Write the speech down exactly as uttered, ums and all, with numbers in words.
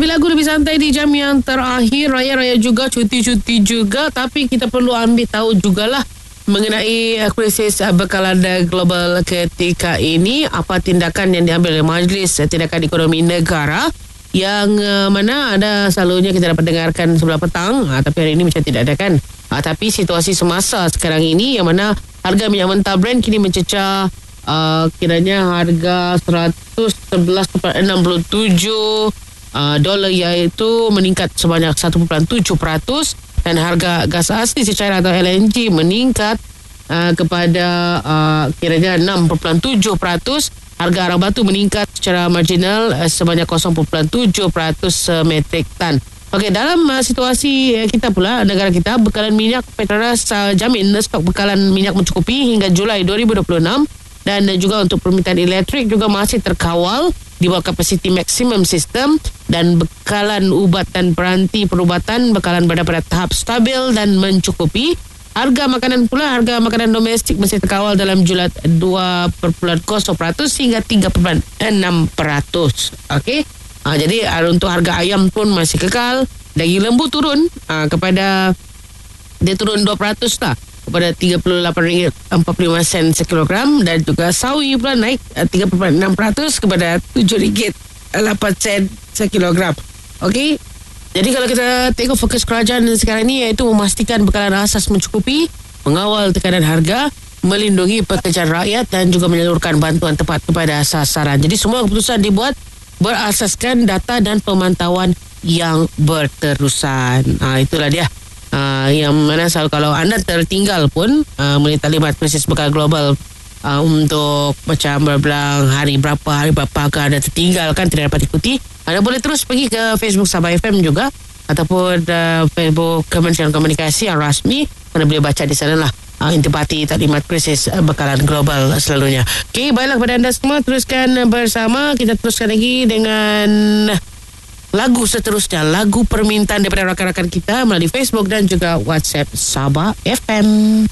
lebih lagu, lebih santai di jam yang terakhir. Raya-raya juga, cuti-cuti juga. Tapi kita perlu ambil tahu jugalah mengenai krisis bekalan global ketika ini. Apa tindakan yang diambil oleh Majlis Tindakan Ekonomi Negara, yang uh, mana ada selalunya kita dapat dengarkan sebelah petang, uh, tapi hari ini macam tidak ada kan. Uh, tapi situasi semasa sekarang ini, yang mana harga minyak mentah Brent kini mencecah uh, kiranya harga seratus sebelas perpuluhan enam tujuh uh, dolar, iaitu meningkat sebanyak satu perpuluhan tujuh peratus, dan harga gas asli secair atau L N G meningkat uh, kepada uh, kiranya enam perpuluhan tujuh peratus. Harga arang batu meningkat secara marginal uh, sebanyak kosong perpuluhan tujuh peratus uh, metrik tan. Okey, dalam uh, situasi uh, kita pula, negara kita, bekalan minyak Petronas uh, jamin stok bekalan minyak mencukupi hingga Julai dua ribu dua puluh enam, dan uh, juga untuk permintaan elektrik juga masih terkawal di bawah kapasiti maksimum sistem, dan bekalan ubat dan peranti perubatan bekalan berada pada tahap stabil dan mencukupi. Harga makanan pula, harga makanan domestik masih terkawal dalam julat dua perpuluhan kosong peratus hingga tiga perpuluhan enam peratus. Okey. Ha, jadi untuk harga ayam pun masih kekal. Daging lembu turun ha, kepada dia turun dua peratus lah, kepada tiga puluh lapan ringgit empat puluh lima sen sekilogram, dan juga sawi pula naik tiga perpuluhan enam peratus kepada tujuh ringgit lapan sen sekilogram. Okey. Jadi kalau kita tengok fokus kerajaan sekarang ini, iaitu memastikan bekalan asas mencukupi, mengawal tekanan harga, melindungi pekerjaan rakyat, dan juga menyalurkan bantuan tepat kepada sasaran. Jadi semua keputusan dibuat berasaskan data dan pemantauan yang berterusan. Ha, itulah dia. Ha, yang mana selalu kalau anda tertinggal pun ha, mengenai talimat krisis bekal global, Uh, untuk macam berbelang hari berapa, hari berapa akan anda tertinggal kan, tidak dapat ikuti, anda boleh terus pergi ke Facebook Sabah F M juga, ataupun uh, Facebook Kementerian Komunikasi yang rasmi. Anda boleh baca di sana lah uh, intipati taklimat krisis uh, bekalan global selalunya. Okey, baiklah kepada anda semua, teruskan bersama. Kita teruskan lagi dengan lagu seterusnya, lagu permintaan daripada rakan-rakan kita melalui Facebook dan juga WhatsApp Sabah F M.